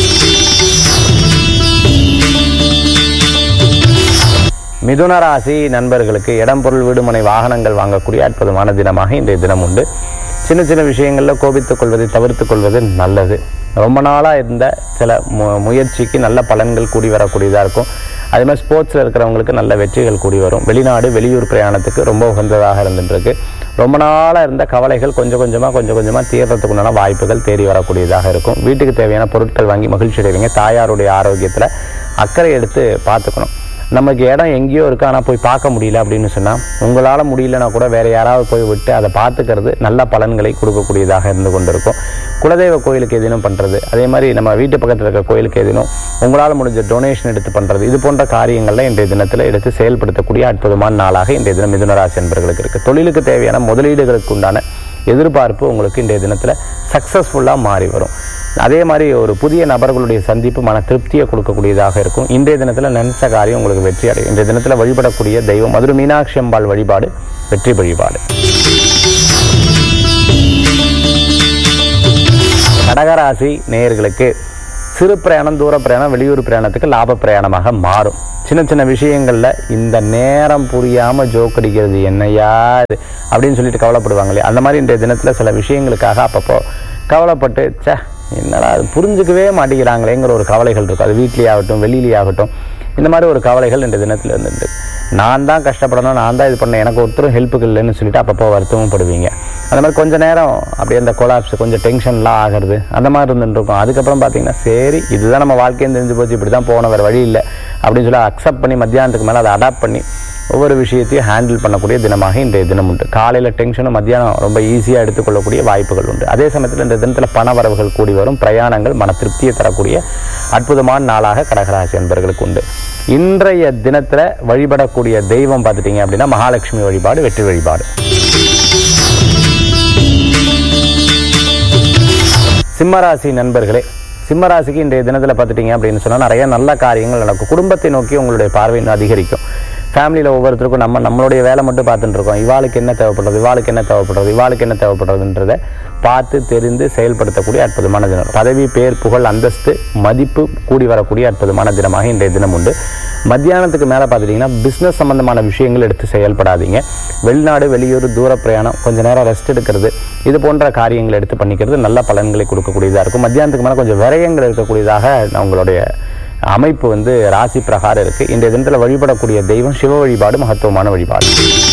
மிதுன ராசி நண்பர்களுக்கு இடம், பொருள், வீடுமனை, வாகனங்கள் வாங்கக்கூடிய அற்புதமான தினமாக இன்றைய தினம் உண்டு. சின்ன சின்ன விஷயங்களில் கோபித்துக் கொள்வதை தவிர்த்து கொள்வது நல்லது. ரொம்ப நாளாக இருந்த சில மு முயற்சிக்கு நல்ல பலன்கள் கூடி வரக்கூடியதாக இருக்கும். அதே மாதிரி ஸ்போர்ட்ஸில் இருக்கிறவங்களுக்கு நல்ல வெற்றிகள் கூடி வரும். வெளிநாடு, வெளியூர் பிரயாணத்துக்கு ரொம்ப உகந்ததாக இருந்துருக்கு. ரொம்ப நாளாக இருந்த கவலைகள் கொஞ்சம் கொஞ்சமாக கொஞ்சம் கொஞ்சமாக தீர்றதுக்குண்டான வாய்ப்புகள் தேடி வரக்கூடியதாக இருக்கும். வீட்டுக்கு தேவையான பொருட்கள் வாங்கி மகிழ்ச்சி அடைவீங்க. தாயாருடைய ஆரோக்கியத்தில் அக்கறை எடுத்து பார்த்துக்கணும். நமக்கு இடம் எங்கேயோ இருக்குது, ஆனால் போய் பார்க்க முடியல அப்படின்னு சொன்னால் உங்களால் முடியலன்னா கூட வேறு யாராவது போய் விட்டு அதை பார்த்துக்கிறது நல்ல பலன்களை கொடுக்கக்கூடியதாக இருந்து கொண்டு இருக்கும். குலதெய்வ கோயிலுக்கு எதினும் பண்ணுறது, அதே மாதிரி நம்ம வீட்டு பக்கத்தில் இருக்கிற கோயிலுக்கு எதினும் உங்களால் முடிஞ்ச டொனேஷன் எடுத்து பண்ணுறது, இது போன்ற காரியங்களில் இன்றைய தினத்தில் எடுத்து செயல்படுத்தக்கூடிய அற்புதமான நாளாக இன்றைய தினம் மிதுனராசி என்பவர்களுக்கு இருக்குது. தொழிலுக்கு தேவையான முதலீடுகளுக்கு உண்டான எதிர்பார்ப்பு உங்களுக்கு இன்றைய தினத்தில் சக்ஸஸ்ஃபுல்லாக மாறி வரும். அதே மாதிரி ஒரு புதிய நபர்களுடைய சந்திப்பு மன திருப்தியை கொடுக்கக்கூடியதாக இருக்கும். இன்றைய தினத்தில் நினைச்ச காரியம் உங்களுக்கு வெற்றி அடையும். இன்றைய தினத்தில் வழிபடக்கூடிய தெய்வம் மதுரை மீனாட்சி அம்பாள் வழிபாடு வெற்றி வழிபாடு. கடகராசி நேயர்களுக்கு சிறு பிரயாணம், தூர பிரயாணம், வெளியூர் பிரயாணத்துக்கு லாப பிரயாணமாக மாறும். சின்ன சின்ன விஷயங்கள்ல இந்த நேரம் புரியாம ஜோக் அடிக்கிறது என்னையா அப்படின்னு சொல்லிட்டு கவலைப்படுவாங்க இல்லையா, அந்த மாதிரி இன்றைய தினத்துல சில விஷயங்களுக்காக அப்பப்போ கவலைப்பட்டு சே என்னடா அது புரிஞ்சுக்கவே மாட்டேங்கிறாங்களேங்கிற ஒரு கவலைகள் இருக்கும். அது வீட்லேயே ஆகட்டும், வெளியிலேயே ஆகட்டும், இந்த மாதிரி ஒரு கவலைகள் இந்த தினத்தில் இருந்துட்டு நான் தான் கஷ்டப்படணும், நான் தான் இது பண்ணேன், எனக்கு ஒருத்தரும் ஹெல்ப்புக்கு இல்லைன்னு சொல்லிட்டு அப்பப்போ வருத்தமும் படுவீங்க. அந்த மாதிரி கொஞ்சம் நேரம் அப்படியே அந்த கொலாப்ஸ், கொஞ்சம் டென்ஷன்லாம் ஆகிறது அந்த மாதிரி இருந்துட்டு இருக்கும். அதுக்கப்புறம் பார்த்தீங்கன்னா சரி இதுதான் நம்ம வாழ்க்கையும் தெரிஞ்சு போச்சு, இப்படி தான் போன வேறு வழி இல்லை அப்படின்னு சொல்லி அக்செப்ட் பண்ணி மத்தியானத்துக்கு மேலே அதை அடாப்ட் பண்ணி ஒவ்வொரு விஷயத்தையும் ஹேண்டில் பண்ணக்கூடிய தினமாக இன்றைய தினம் உண்டு. காலையில் டென்ஷனும் மத்தியானம் ரொம்ப ஈஸியாக எடுத்துக்கொள்ளக்கூடிய வாய்ப்புகள் உண்டு. அதே சமயத்தில் இந்த தினத்தில் பண வரவுகள் கூடி வரும், பிரயாணங்கள் மன திருப்தியை தரக்கூடிய அற்புதமான நாளாக கடகராசி என்பவர்களுக்கு உண்டு. இன்றைய தினத்தில் வழிபடக்கூடிய தெய்வம் பார்த்துட்டீங்க அப்படின்னா மகாலட்சுமி வழிபாடு வெற்றி வழிபாடு. சிம்மராசி நண்பர்களே, சிம்மராசிக்கு இன்றைய தினத்தில் பார்த்துட்டீங்க அப்படின்னு சொன்னால் நிறைய நல்ல காரியங்கள் நடக்கும். குடும்பத்தை நோக்கி உங்களுடைய பார்வை அதிகரிக்கும். ஃபேமிலியில் ஒவ்வொருத்தருக்கும் நம்ம நம்மளுடைய வேலை மட்டும் பார்த்துட்டு இருக்கோம். இவாளுக்கு என்ன தேவைப்படுறது, இவாளுக்கு என்ன தேவைப்படுறது, இவாளுக்கு என்ன தேவைப்படுறதுன்றதை பார்த்து தெரிந்து செயல்படுத்தக்கூடிய அற்புதமான தினம். பதவி, பேர், புகழ், அந்தஸ்து, மதிப்பு கூடி வரக்கூடிய அற்புதமான தினமாக இன்றைய தினம் உண்டு. மத்தியானத்துக்கு மேலே பார்த்துட்டிங்கன்னா பிஸ்னஸ் சம்பந்தமான விஷயங்கள் எடுத்து செயல்படாதீங்க. வெளிநாடு, வெளியூர், தூர பிரயாணம், கொஞ்சம் நேரம் ரெஸ்ட் எடுக்கிறது, இது போன்ற காரியங்களை எடுத்து பண்ணிக்கிறது நல்ல பலன்களை கொடுக்கக்கூடியதாக இருக்கும். மத்தியானத்துக்கு மேலே கொஞ்சம் விரயங்கள் இருக்கக்கூடியதாக உங்களுடைய அமைப்பு வந்து ராசி பிரகாரம் இருக்கு. இன்றைய தினத்தில் வழிபடக்கூடிய தெய்வம் சிவ வழிபாடு மகத்துவமான வழிபாடு.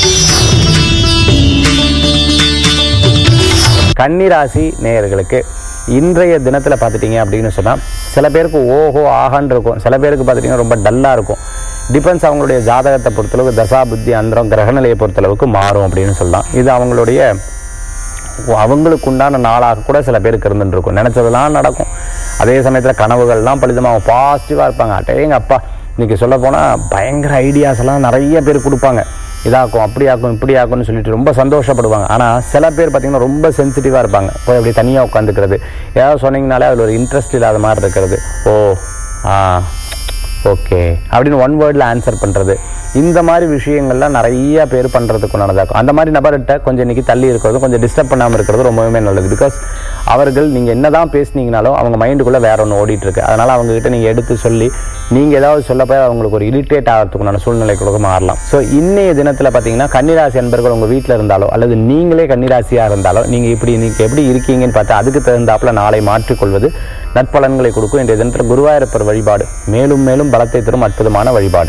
கன்னிராசி நேயர்களுக்கு இன்றைய தினத்தில் பார்த்துட்டீங்க அப்படின்னு சொன்னால் சில பேருக்கு ஓஹோ ஆகான்னு இருக்கும், சில பேருக்கு பார்த்துட்டிங்கன்னா ரொம்ப டல்லாக இருக்கும். டிபெண்ட்ஸ் அவங்களுடைய ஜாதகத்தை பொறுத்தளவுக்கு, தசா புத்தி அந்தரம் கிரகநிலையை பொறுத்தளவுக்கு மாறும் அப்படின்னு சொல்லலாம். இது அவங்களுடைய அவங்களுக்கு உண்டான நாளாக கூட சில பேருக்கு இருந்துட்டு இருக்கும். நினச்சதெல்லாம் நடக்கும். அதே சமயத்தில் கனவுகள்லாம் பலிதமாக பாசிட்டிவாக இருப்பாங்க. அட்டேங்க அப்பா இன்றைக்கி சொல்ல போனால் பயங்கர ஐடியாஸ் எல்லாம் நிறைய பேர் கொடுப்பாங்க. இதாக்கும், அப்படி ஆக்கும், இப்படி ஆக்கும்னு சொல்லிட்டு ரொம்ப சந்தோஷப்படுவாங்க. ஆனால் சில பேர் பார்த்திங்கன்னா ரொம்ப சென்சிட்டிவாக இருப்பாங்க. போய் அப்படி தனியாக உட்காந்துக்கிறது, ஏதாவது சொன்னீங்கனாலே அதில் ஒரு இன்ட்ரெஸ்ட் இல்லாத மாதிரி இருக்கிறது. ஓ ஆ ஓகே அப்படின்னு ஒன் வேர்டில் ஆன்சர் பண்ணுறது, இந்த மாதிரி விஷயங்கள்லாம் நிறைய பேர் பண்ணுறதுக்கு நல்லதாகும். அந்த மாதிரி நபர்கிட்ட கொஞ்சம் இன்றைக்கி தள்ளி இருக்கிறது, கொஞ்சம் டிஸ்டர்ப் பண்ணாமல் இருக்கிறது ரொம்பவுமே நல்லது. பிகாஸ் அவர்கள் நீங்கள் என்ன தான் பேசுனீங்கனாலும் அவங்க மைண்டுக்குள்ளே வேற ஒன்று ஓடிட்டுருக்கு. அதனால் அவங்ககிட்ட நீங்கள் எடுத்து சொல்லி நீங்கள் ஏதாவது சொல்ல போய் அவங்களுக்கு ஒரு இரிட்டேட் ஆகிறதுக்குண்டான சூழ்நிலை கூட மாறலாம். ஸோ இன்றைய தினத்தில் பார்த்தீங்கன்னா கன்னிராசி அன்பர்கள் உங்கள் வீட்டில் இருந்தாலோ அல்லது நீங்களே கன்னிராசியாக இருந்தாலோ நீங்கள் இப்படி நீங்கள் எப்படி இருக்கீங்கன்னு பார்த்தா அதுக்கு தகுந்தாப்பில் நாளை மாற்றிக்கொள்வது நற்பலன்களை கொடுக்கும். இன்றைய தினத்தில் குருவாயூரப்பர் வழிபாடு மேலும் மேலும் பலத்தை தரும் அற்புதமான வழிபாடு.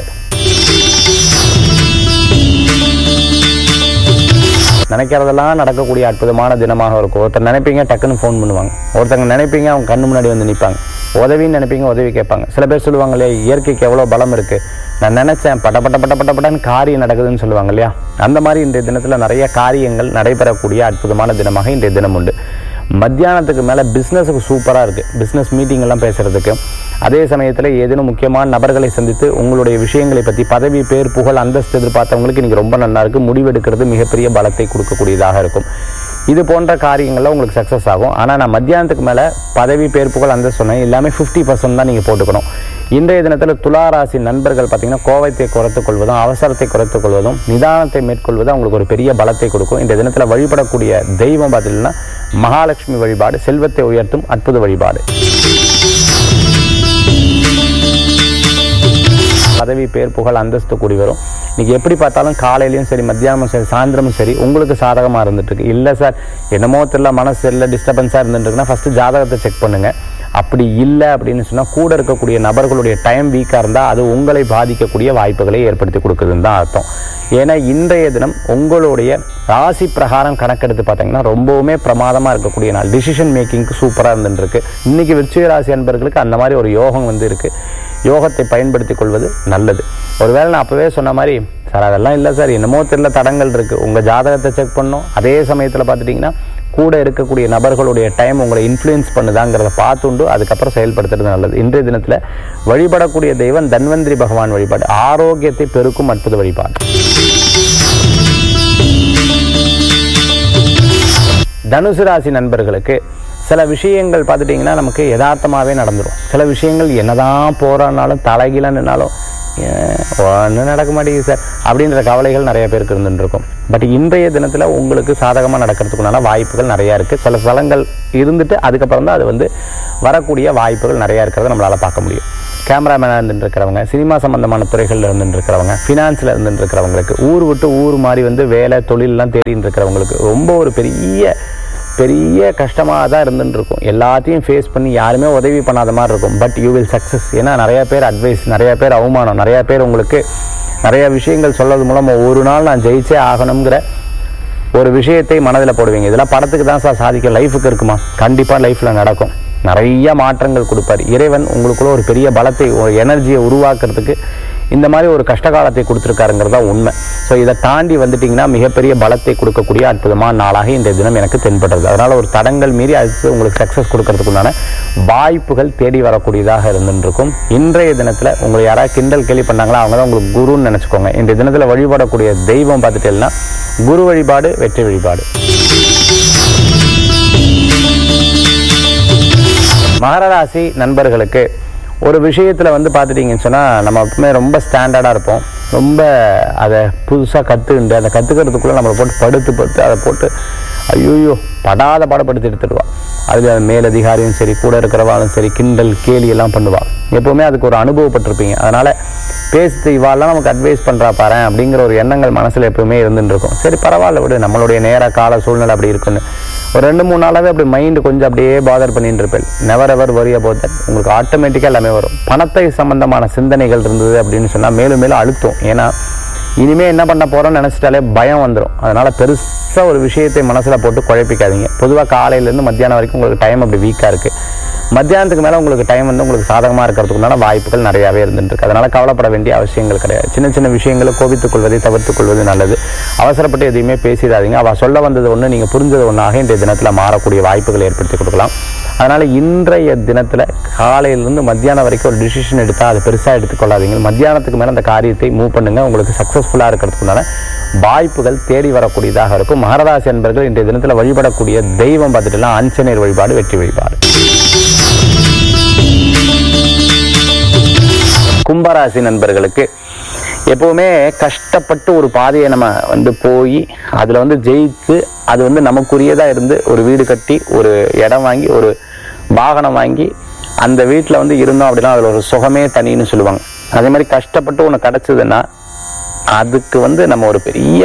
நினைக்கிறதெல்லாம் நடக்கக்கூடிய அற்புதமான தினமாக இருக்கும். ஒருத்தர் நினைப்பீங்க டக்குன்னு ஃபோன் பண்ணுவாங்க, ஒருத்தங்க நினைப்பீங்க அவங்க கண்ணு முன்னாடி வந்து நிற்பாங்க, உதவின்னு நினைப்பீங்க உதவி கேட்பாங்க. சில பேர் சொல்லுவாங்க இல்லையா இயற்கைக்கு எவ்வளோ பலம் இருக்குது, நான் நினச்சேன் பட்ட பட்ட பட்ட பட்ட பட்டன்னு காரியம் நடக்குதுன்னு சொல்லுவாங்க இல்லையா, அந்த மாதிரி இன்றைய தினத்தில் நிறைய காரியங்கள் நடைபெறக்கூடிய அற்புதமான தினமாக இன்றைய தினம் உண்டு. மத்தியானத்துக்கு மேலே பிஸ்னஸுக்கு சூப்பராக இருக்குது. பிஸ்னஸ் மீட்டிங் எல்லாம் பேசுகிறதுக்கு, அதே சமயத்தில் ஏதேனும் முக்கியமான நபர்களை சந்தித்து உங்களுடைய விஷயங்களை பற்றி பதவி, பேர், புகழ், அந்தஸ்து எதிர்பார்த்தவங்களுக்கு இன்றைக்கி ரொம்ப நல்லா இருக்குது. முடிவெடுக்கிறது மிகப்பெரிய பலத்தை கொடுக்கக்கூடியதாக இருக்கும். இது போன்ற காரியங்கள்லாம் உங்களுக்கு சக்ஸஸ் ஆகும். ஆனால் நான் மத்தியானத்துக்கு மேலே பதவி, பேர், புகழ், அந்தஸ்து சொன்னேன் எல்லாமே ஃபிஃப்டி பர்சன்ட் தான் நீங்கள் போட்டுக்கணும். இன்றைய தினத்தில் துளாராசி நண்பர்கள் பார்த்தீங்கன்னா கோபத்தை குறைத்துக் கொள்வதும் அவசரத்தை குறைத்துக் கொள்வதும் நிதானத்தை மேற்கொள்வதும் அவங்களுக்கு ஒரு பெரிய பலத்தை கொடுக்கும். இந்த தினத்தில் வழிபடக்கூடிய தெய்வம் பார்த்தீங்கன்னா மகாலட்சுமி வழிபாடு செல்வத்தை உயர்த்தும் அற்புத வழிபாடு. பதவி, பேர், புகழ், அந்தஸ்து கூடி வரும். இன்னைக்கு எப்படி பார்த்தாலும் காலையிலையும் சரி மத்தியானமும் சரி சாயந்தரமும் சரி உங்களுக்கு சாதகமாக இருந்துட்டு இருக்கு. இல்லை சார் என்னமோ தெரியல மனசு இல்லை டிஸ்டர்பன்ஸாக இருந்துட்டு இருக்குன்னா ஃபஸ்ட்டு ஜாதகத்தை செக் பண்ணுங்க. அப்படி இல்லை அப்படின்னு சொன்னால் கூட இருக்கக்கூடிய நபர்களுடைய டைம் வீக்காக இருந்தால் அது உங்களை பாதிக்கக்கூடிய வாய்ப்புகளை ஏற்படுத்தி கொடுக்குதுன்னு தான் அர்த்தம். ஏன்னா இன்றைய தினம் உங்களுடைய ராசி பிரகாரம் கணக்கெடுத்து பார்த்தீங்கன்னா ரொம்பவுமே பிரமாதமாக இருக்கக்கூடிய நாள். டிசிஷன் மேக்கிங்க்கு சூப்பராக இருந்துருக்கு. இன்னைக்கு விருச்சிக ராசி அன்பர்களுக்கு அந்த மாதிரி ஒரு யோகம் வந்து இருக்குது. யோகத்தை பயன்படுத்தி கொள்வது நல்லது. ஒருவேளை நான் அப்போவே சொன்ன மாதிரி சார் அதெல்லாம் இல்லை சார் என்னமோ தெரியல தடங்கள் இருக்குது, உங்கள் ஜாதகத்தை செக் பண்ணணும். அதே சமயத்தில் பார்த்துட்டிங்கன்னா கூட இருக்கக்கூடிய நபர்களுடைய டைம் உங்களை இன்ஃப்ளூயன்ஸ் பண்ணுதாங்கிறத பார்த்துண்டு அதுக்கப்புறம் செயல்படுத்துறது நல்லது. இன்றைய தினத்தில் வழிபடக்கூடிய தெய்வம் தன்வந்திரி பகவான் வழிபாடு ஆரோக்கியத்தை பெருக்கும் அற்புத வழிபாடு. தனுசு ராசி நண்பர்களுக்கு சில விஷயங்கள் பார்த்துட்டிங்கன்னா நமக்கு யதார்த்தமாகவே நடந்துடும். சில விஷயங்கள் என்னதான் போராடினாலும் தலைகீழ நின்னாலும் ஒன்றும் நடக்க மாட்டேங்குது சார் அப்படின்ற கவலைகள் நிறைய பேருக்கு இருந்துருக்கும். பட் இன்றைய தினத்தில் உங்களுக்கு சாதகமாக நடக்கிறதுக்குண்டான வாய்ப்புகள் நிறையா இருக்குது. சில ஸ்தலங்கள் இருந்துட்டு அதுக்கப்புறம் தான் அது வந்து வரக்கூடிய வாய்ப்புகள் நிறையா இருக்கிறத நம்மளால் பார்க்க முடியும். கேமராமேனாக இருந்துட்டு இருக்கிறவங்க, சினிமா சம்பந்தமான துறைகளில் இருந்துட்டு இருக்கிறவங்க, ஃபினான்ஸில் இருந்துட்டு இருக்கிறவங்களுக்கு, ஊர் விட்டு ஊர் மாதிரி வந்து வேலை தொழிலெலாம் தேடிட்டு இருக்கிறவங்களுக்கு ரொம்ப ஒரு பெரிய பெரிய கஷ்டமாக தான் இருந்துட்டு இருக்கும். எல்லாத்தையும் ஃபேஸ் பண்ணி யாருமே உதவி பண்ணாத மாதிரி இருக்கும். But you will success. ஏன்னா நிறையா பேர் அட்வைஸ், நிறையா பேர் அவமானம், நிறையா பேர் உங்களுக்கு நிறையா விஷயங்கள் சொல்றது மூலம் ஒரு நாள் நான் ஜெயிச்சே ஆகணுங்கிற ஒரு விஷயத்தை மனதில் போடுவீங்க. இதெல்லாம் படத்துக்கு தான் சார் சாதிக்கும், லைஃபுக்கு இருக்குமா? கண்டிப்பாக லைஃப்பில் நடக்கும். நிறைய மாற்றங்கள் கொடுப்பார் இறைவன். உங்களுக்குள்ள ஒரு பெரிய பலத்தை, ஒரு எனர்ஜியை உருவாக்குறதுக்கு இந்த மாதிரி ஒரு கஷ்டகாலத்தை கொடுத்துருக்காருங்கிறதா உண்மை. ஸோ இதை தாண்டி வந்துட்டிங்கன்னா மிகப்பெரிய பலத்தை கொடுக்கக்கூடிய அற்புதமான நாளாக இந்த தினம் எனக்கு தென்படுறது. அதனால் ஒரு தடங்கள் மீறி அடுத்து உங்களுக்கு சக்ஸஸ் கொடுக்கறதுக்குண்டான வாய்ப்புகள் தேடி வரக்கூடியதாக இருந்துருக்கும். இன்றைய தினத்தில் உங்களை யாராவது கிண்டல் கேள்வி பண்ணாங்களா, அவங்க தான் உங்களுக்கு குருன்னு நினச்சிக்கோங்க. இன்றைய தினத்தில் வழிபடக்கூடிய தெய்வம் பார்த்துட்டேன்னா குரு வழிபாடு, வெற்றி வழிபாடு. மகர ராசி நண்பர்களுக்கு ஒரு விஷயத்தில் வந்து பார்த்துட்டிங்கன்னு சொன்னால் நம்ம எப்பவுமே ரொம்ப ஸ்டாண்டர்டாக இருப்போம். ரொம்ப அதை புதுசாக கற்றுக்கிண்டு அதை கற்றுக்கிறதுக்குள்ளே நம்மளை போட்டு படுத்து படுத்து அதை போட்டு ஐயோயோ படாத பாடப்படுத்தி எடுத்துடுவாள். அதில் மேலதிகாரியும் சரி, கூட இருக்கிறவாலும் சரி, கிண்டல் கேலி எல்லாம் பண்ணுவாள். எப்போவுமே அதுக்கு ஒரு அனுபவப்பட்டிருப்பீங்க. அதனால் பேசி இவாளெலாம் நமக்கு அட்வைஸ் பண்ணுறா பாரு அப்படிங்கிற ஒரு எண்ணங்கள் மனசில் எப்பவுமே இருந்துட்டு இருக்கும். சரி பரவாயில்ல விடு, நம்மளுடைய நேர கால சூழ்நிலை அப்படி இருக்குன்னு ஒரு ரெண்டு மூணு நாளாகவே அப்படி மைண்டு கொஞ்சம் அப்படியே பாதர் பண்ணிட்டு இருப்பேன். Never ever worry about that. உங்களுக்கு ஆட்டோமேட்டிக்காக எல்லாமே வரும். பணத்தை சம்பந்தமான சிந்தனைகள் இருந்தது அப்படின்னு சொன்னால் மேலும் மேலும் அழுத்தும். ஏன்னா இனிமேல் என்ன பண்ண போகிறோம்னு நினச்சிட்டாலே பயம் வந்துடும். அதனால் பெருசாக ஒரு விஷயத்தை மனசில் போட்டு குழப்பிக்காதீங்க. பொதுவாக காலையிலேருந்து மத்தியானம் வரைக்கும் உங்களுக்கு டைம் அப்படி வீக்காக இருக்குது. மத்தியானத்துக்கு மேலே உங்களுக்கு டைம் வந்து உங்களுக்கு சாதகமாக இருக்கிறதுக்குண்டான வாய்ப்புகள் நிறையாவே இருந்துருக்கு. அதனால் கவலைப்பட வேண்டிய அவசியங்கள் கிடையாது. சின்ன சின்ன விஷயங்களை கோபித்துக் கொள்வதை தவிர்த்துக் கொள்வது நல்லது. அவசரப்பட்டு எதையுமே பேசிடாதீங்க. அவள் சொல்ல வந்தது ஒன்று, நீங்கள் புரிஞ்சது ஒன்றாக இன்றைய தினத்தில் மாறக்கூடிய வாய்ப்புகளை ஏற்படுத்தி கொடுக்கலாம். அதனால் இன்றைய தினத்தில் காலையிலேருந்து மத்தியானம் வரைக்கும் ஒரு டிசிஷன் எடுத்தால் அது பெருசாக எடுத்துக்கொள்ளாதீங்க. மத்தியானத்துக்கு மேலே அந்த காரியத்தை மூவ் பண்ணுங்கள். உங்களுக்கு சக்ஸஸ்ஃபுல்லாக இருக்கிறதுக்குண்டான வாய்ப்புகள் தேடி வரக்கூடியதாக இருக்கும். மகராசி என்பர்கள் இன்றைய தினத்தில் வழிபடக்கூடிய தெய்வம் பார்த்துட்டுலாம் ஆஞ்சநேயர் வழிபாடு, வெற்றி வழிபாடு. கும்பராசி நண்பர்களுக்கு எப்பவுமே கஷ்டப்பட்டு ஒரு பாதையை நம்ம வந்து போய் அதில் வந்து ஜெயித்து அது வந்து நமக்குரியதாக இருந்து ஒரு வீடு கட்டி ஒரு இடம் வாங்கி ஒரு வாகனம் வாங்கி அந்த வீட்டில் வந்து இருந்தோம் அப்படின்னா அதில் ஒரு சுகமே தனின்னு சொல்லுவாங்க. அதே மாதிரி கஷ்டப்பட்டு ஒன்று கிடச்சிதுன்னா அதுக்கு வந்து நம்ம ஒரு பெரிய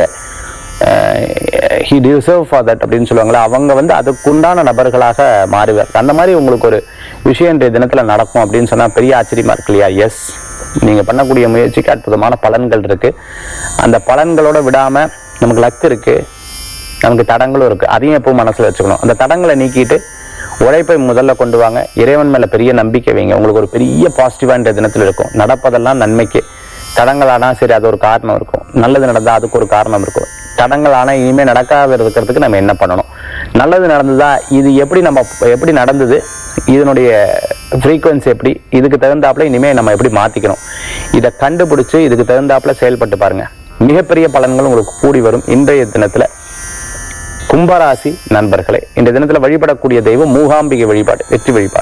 ஹி டிசர்வ் ஃபார் தட் அப்படின்னு சொல்லுவாங்களே, அவங்க வந்து அதுக்குண்டான நபர்களாக மாறுவார். அந்த மாதிரி உங்களுக்கு ஒரு விஷயம் இன்றைய தினத்தில் நடக்கும் அப்படின்னு சொன்னால் பெரிய ஆச்சரியமா இருக்கு இல்லையா? எஸ், நீங்கள் பண்ணக்கூடிய முயற்சிக்கு அற்புதமான பலன்கள் இருக்குது. அந்த பலன்களோட விடாமல் நமக்கு லக்கு இருக்குது, நமக்கு தடங்களும் இருக்குது. அதையும் எப்பவும் மனசில் வச்சுக்கணும். அந்த தடங்களை நீக்கிட்டு உழைப்பை முதல்ல கொண்டு வாங்க. இறைவன் மேலே பெரிய நம்பிக்கை வைங்க. உங்களுக்கு ஒரு பெரிய பாசிட்டிவாக இன்றைய தினத்தில் இருக்கும். நடப்பதெல்லாம் நன்மைக்கு. தடங்களானா சரி அது ஒரு காரணம் இருக்கும், நல்லது நடந்தால் அதுக்கு ஒரு காரணம் இருக்கும். தடங்களானா இனிமேல் நடக்காத இருக்கிறதுக்கு நம்ம என்ன பண்ணணும்? நல்லது நடந்ததா, இது எப்படி நம்ம எப்படி நடந்தது, இதனுடைய ஃப்ரீக்குவன்சி எப்படி, இதுக்கு தகுந்தாப்புல இனிமேல் நம்ம எப்படி மாற்றிக்கணும், இதை கண்டுபிடிச்சி இதுக்கு தகுந்தாப்புல செயல்பட்டு பாருங்க. மிகப்பெரிய பலன்கள் உங்களுக்கு கூடி வரும். இன்றைய தினத்தில் கும்பராசி நண்பர்களே, இன்றைய தினத்தில் வழிபடக்கூடிய தெய்வம் மூகாம்பிகை வழிபாடு, வெற்றி வழிபாடு.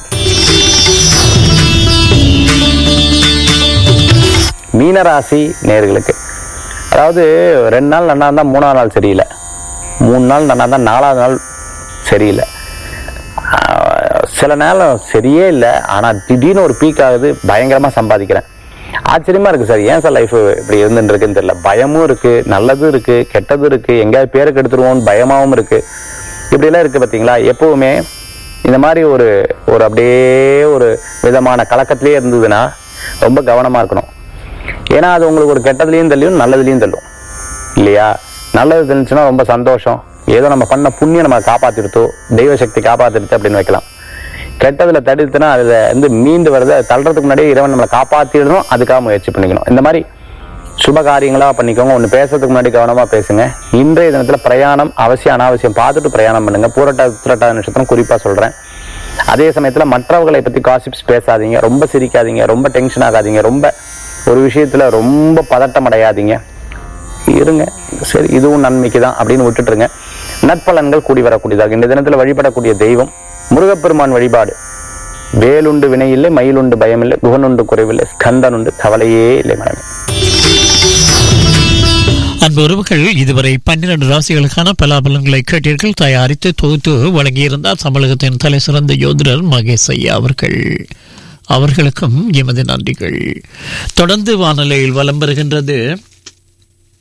மீனராசி நேர்களுக்கு அதாவது ரெண்டு நாள் நல்லா இருந்தால் மூணாவது நாள் சரியில்லை, மூணு நாள் நல்லா இருந்தால் நாலாவது நாள் சரியில்லை, சில நேரம் சரியே இல்லை ஆனால் திடீர்னு ஒரு பீக் ஆகுது, பயங்கரமாக சம்பாதிக்கிறேன். ஆச்சரியமா இருக்கு சார், ஏன் சார் லைஃப் இப்படி இருந்துட்டு இருக்குன்னு தெரியல. பயமும் இருக்கு, நல்லதும் இருக்கு, கெட்டதும் இருக்கு, எங்கேயாவது பேருக்கு எடுத்துருவோம்னு பயமாவும் இருக்கு. இப்படிலாம் இருக்கு பார்த்தீங்களா? எப்பவுமே இந்த மாதிரி ஒரு ஒரு அப்படியே ஒரு விதமான கலக்கத்திலேயே இருந்ததுன்னா ரொம்ப கவனமா இருக்கணும். ஏன்னா அது உங்களுக்கு ஒரு கெட்டதுலையும் தள்ளியும் நல்லதுலையும் தள்ளும் இல்லையா? நல்லது தெரிஞ்சுன்னா ரொம்ப சந்தோஷம், ஏதோ நம்ம பண்ண புண்ணியம் நம்ம காப்பாத்திடுத்தோ, தெய்வ சக்தி காப்பாத்திடுத்து அப்படின்னு வைக்கலாம். கெட்டதுல தடுத்துனா அதுல வந்து மீண்டு வருது, அது தள்ளுறதுக்கு முன்னாடியே இறைவன் நம்மளை காப்பாத்திடணும், அதுக்காக முயற்சி பண்ணிக்கணும். இந்த மாதிரி சுப காரியங்களா பண்ணிக்கோங்க. ஒன்று பேசுறதுக்கு முன்னாடி கவனமா பேசுங்க. இன்றைய தினத்துல பிரயாணம் அவசியம் அனாவசியம் பார்த்துட்டு பிரயாணம் பண்ணுங்க. பூரட்டா உத்திரட்டா நட்சத்திரம் குறிப்பா சொல்றேன். அதே சமயத்துல மற்றவர்களை பத்தி காசிப்ஸ் பேசாதீங்க, ரொம்ப சிரிக்காதீங்க, ரொம்ப டென்ஷன் ஆகாதீங்க, ரொம்ப ஒரு விஷயத்துல ரொம்ப பதட்டம் அடையாதீங்க, இருங்க சரி இதுவும் நன்மைக்கு தான் அப்படின்னு விட்டுட்டுருங்க. நற்பலன்கள் கூடி வரக்கூடியதாக. இந்த தினத்துல வழிபடக்கூடிய தெய்வம் முருகப்பெருமான் வழிபாடு, வேலுண்டு வினை இல்லை, மயிலுண்டு பயம் இல்லை, குகனுண்டு குறைவில்லை, ஸ்கந்தன் உண்டு கவலையே இல்லை மனமே. அன்பு உறவுகள், இதுவரை பன்னிரண்டு ராசிகளுக்கான பலாபலன்களை கேட்டீர்கள். தயாரித்து தொகுத்து வழங்கியிருந்தார் தமிழகத்தின் தலை சிறந்த யோதிடர் மகேஷ் ஐயா அவர்கள். அவர்களுக்கும் எமது நன்றிகள். தொடர்ந்து வானொலியில் வலம் வருகின்றது